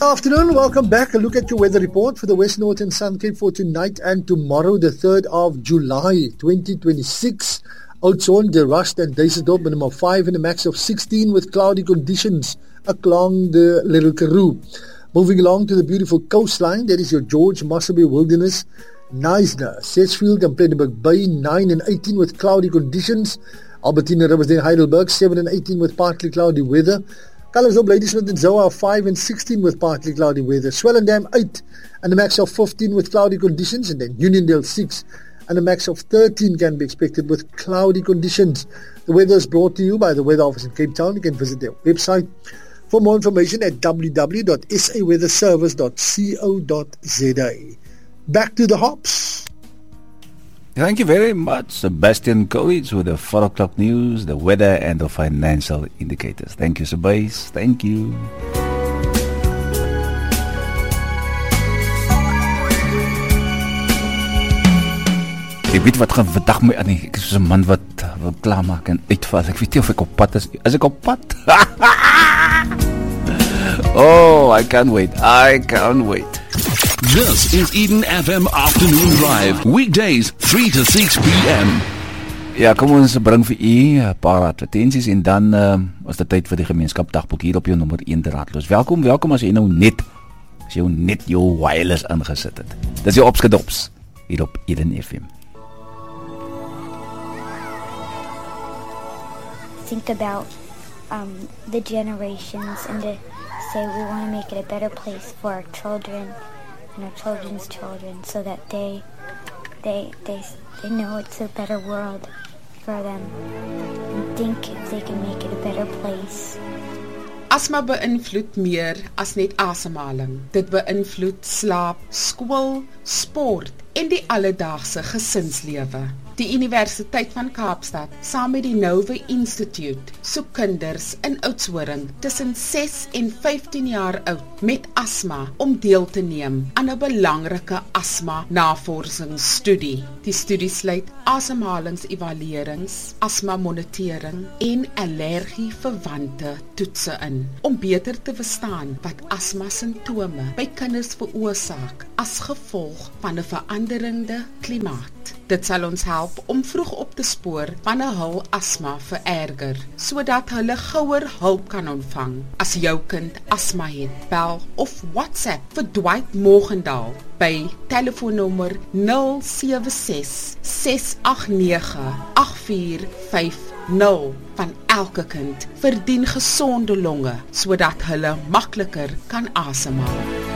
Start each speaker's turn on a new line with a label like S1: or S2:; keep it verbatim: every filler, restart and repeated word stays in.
S1: Afternoon, welcome back. A look at your weather report for the West, North and Sun Cape for tonight and tomorrow, the third of July, twenty twenty-six. Oudtshoorn, De Rust and Duisendorp, minimum of five and a max of sixteen with cloudy conditions along the Little Karoo. Moving along to the beautiful coastline, that is your George Mossabay Wilderness, Knysna, Sedgefield and Plettenberg Bay, nine and eighteen with cloudy conditions. Albertina, Riversdale, Heidelberg, seven and eighteen with partly cloudy weather. Colours Ladysmith and Zoa, five and sixteen with partly cloudy weather. Swellendam, eight and a max of fifteen with cloudy conditions. And then Uniondale, six and a max of thirteen can be expected with cloudy conditions. The weather is brought to you by the Weather Office in Cape Town. You can visit their website for more information at w w w dot s a weather service dot co dot z a. Back to the hops.
S2: Thank you very much, Sebastian Coleridge, with the four o'clock news, the weather and the financial indicators. Thank you, Sebas. Thank you. Ek weet wat gaan vandag my aan. Ek is soos 'n man wat wil klaarmaak en uitval. Ek weet nie of ek op pad is. Is ek op pad? Oh, I can't wait. I can't wait.
S3: This is Eden F M Afternoon Drive, weekdays three to six p m.
S2: Ja, kom ons bring vir u 'n paar advertensies en dan uh, is dit tyd vir die gemeenskap dagboek hier op jou nommer een draadloos. Welkom, welkom as jy nou net as jy nou net jou wireless ingesit het. Dis jou opskedops hier op Eden F M.
S4: Think about um, the generations and to say we want to make it a better place for our children and our children's children, so that they they they they know it's a better world for them and think if they can make it a better place.
S5: Asma beïnvloed meer as net asemhaling. Dit beïnvloed slaap, skool, sport en die alledaagse gesinslewe. Die Universiteit van Kaapstad, saam met die Nova Institute, soek kinders in Oudtshoorn tussen ses en vyftien jaar oud met asma om deel te neem aan 'n belangrike asma-navorsingsstudie. Die studie sluit asemhalingsevaluerings, asma-monitering en allergie-verwante toetse in, om beter te verstaan wat asma-simptome by kinders veroorsaak as gevolg van 'n veranderende klimaat. Dit sal ons help om vroeg op te spoor wanneer hul asma vererger, sodat hulle gouer hulp kan ontvang. As jou kind asma het, bel of WhatsApp vir Dwight Morgendaal by telefoonnommer nul sewe ses, ses agt nege, agt vier vyf nul. Van elke kind verdien gesonde longe, sodat hulle makliker kan asemhaal.